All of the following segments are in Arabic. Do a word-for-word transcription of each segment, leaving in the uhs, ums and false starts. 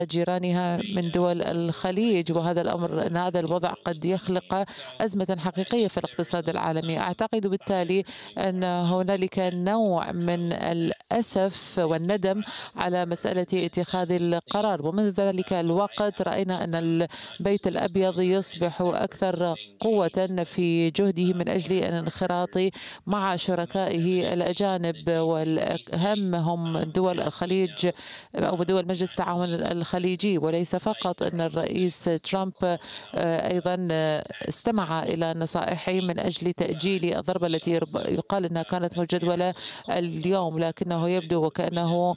جيرانها من دول الخليج، وهذا الأمر أن هذا الوضع قد يخلق أزمة حقيقية في الاقتصاد العالمي. أعتقد بالتالي أن هنالك نوع من الأسف والندم على مسألة اتخاذ القرار، ومنذ ذلك الوقت رأينا أن البيت الأبيض يصبح أكثر قوة في جهده من أجل الانخراط مع شركائه الأجانب، والأهم هم دول الخليج أو دول مجلس التعاون الخليجي. وليس فقط أن الرئيس ترامب أيضا استمع إلى نصائحه من أجل تأجيل الضربة التي يقال أنها كانت مجدولة اليوم، لكنه يبدو وكأنه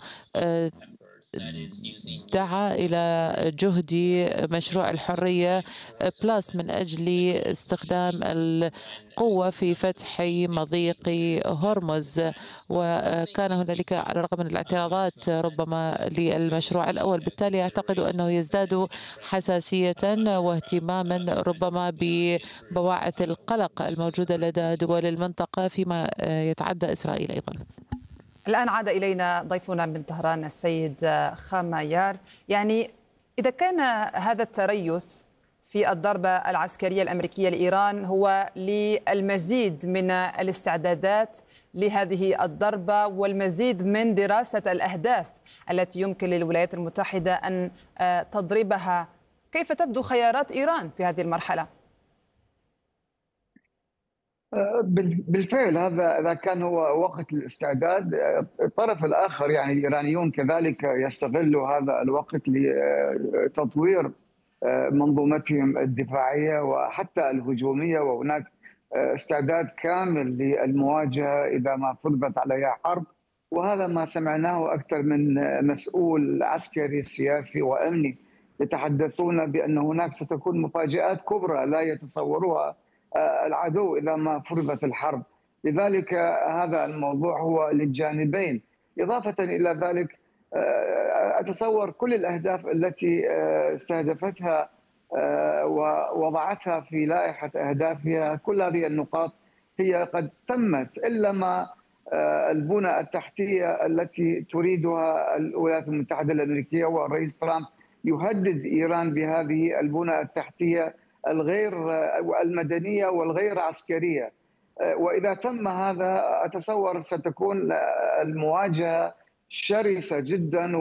دعا إلى جهد مشروع الحرية بلس من أجل استخدام القوة في فتح مضيق هرمز. وكان هنالك على الرغم من الاعتراضات ربما للمشروع الأول، بالتالي أعتقد أنه يزداد حساسية واهتماما ربما ببواعث القلق الموجودة لدى دول المنطقة فيما يتعدى إسرائيل أيضا. الآن عاد إلينا ضيفنا من طهران السيد خامايار. يعني إذا كان هذا التريث في الضربة العسكرية الأمريكية لإيران هو للمزيد من الاستعدادات لهذه الضربة والمزيد من دراسة الأهداف التي يمكن للولايات المتحدة أن تضربها، كيف تبدو خيارات إيران في هذه المرحلة؟ بالفعل هذا إذا كان هو وقت الاستعداد. الطرف الآخر يعني الإيرانيون كذلك يستغلوا هذا الوقت لتطوير منظومتهم الدفاعية وحتى الهجومية، وهناك استعداد كامل للمواجهة إذا ما فرضت عليها حرب. وهذا ما سمعناه أكثر من مسؤول عسكري سياسي وأمني يتحدثون بأن هناك ستكون مفاجآت كبرى لا يتصورها العدو إذا ما فرضت الحرب. لذلك هذا الموضوع هو للجانبين. إضافة إلى ذلك أتصور كل الأهداف التي استهدفتها ووضعتها في لائحة أهدافها، كل هذه النقاط هي قد تمت، إلا ما البنى التحتية التي تريدها الولايات المتحدة الأمريكية والرئيس ترامب يهدد إيران بهذه البنى التحتية الغير المدنية والغير عسكرية. وإذا تم هذا أتصور ستكون المواجهة شرسة جدا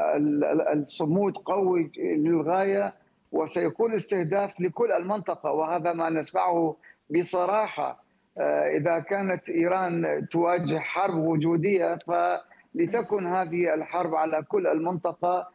والصمود قوي للغاية، وسيكون استهداف لكل المنطقة، وهذا ما نسمعه بصراحة. إذا كانت إيران تواجه حرب وجودية فلتكن هذه الحرب على كل المنطقة،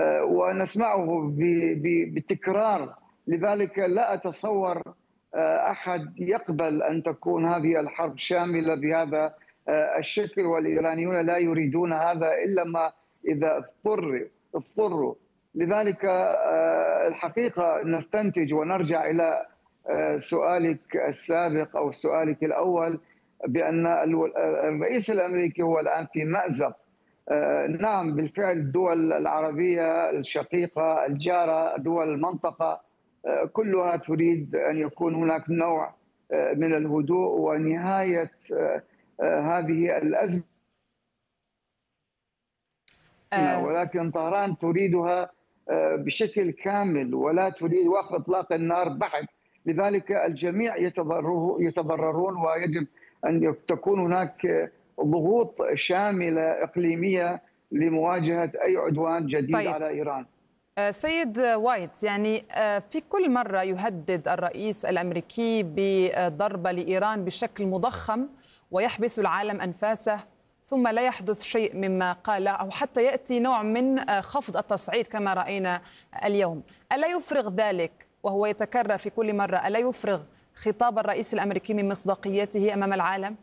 ونسمعه بتكرار. لذلك لا أتصور أحد يقبل أن تكون هذه الحرب شاملة بهذا الشكل، والإيرانيون لا يريدون هذا إلا ما إذا اضطر اضطروا. لذلك الحقيقة نستنتج ونرجع إلى سؤالك السابق أو سؤالك الأول بأن الرئيس الأمريكي هو الآن في مأزق. نعم بالفعل الدول العربية الشقيقة الجارة دول المنطقة كلها تريد أن يكون هناك نوع من الهدوء ونهاية هذه الأزمة، ولكن طهران تريدها بشكل كامل ولا تريد وقف إطلاق النار بحت. لذلك الجميع يتضررون، ويجب أن تكون هناك ضغوط شاملة إقليمية لمواجهة أي عدوان جديد طيب. على إيران. سيد وايتس، يعني في كل مرة يهدد الرئيس الأمريكي بضربة لإيران بشكل مضخم ويحبس العالم أنفاسه، ثم لا يحدث شيء مما قاله، أو حتى يأتي نوع من خفض التصعيد كما رأينا اليوم. ألا يفرغ ذلك وهو يتكرر في كل مرة، ألا يفرغ خطاب الرئيس الأمريكي من مصداقيته أمام العالم؟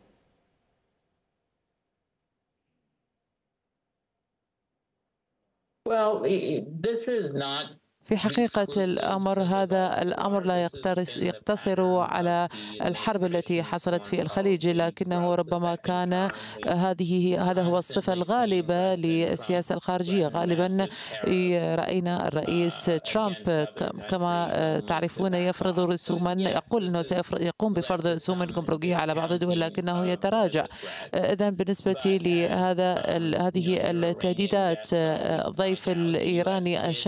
Well, this is not في حقيقة الأمر هذا الأمر لا يقتصر على الحرب التي حصلت في الخليج، لكنه ربما كان هذه هذا هو الصفة الغالبة للسياسة الخارجية. غالبا رأينا الرئيس ترامب كما تعرفون يفرض رسوما، يقول أنه سيقوم بفرض رسوم جمركية على بعض الدول لكنه يتراجع. إذن بالنسبة لهذا هذه التهديدات، الضيف الإيراني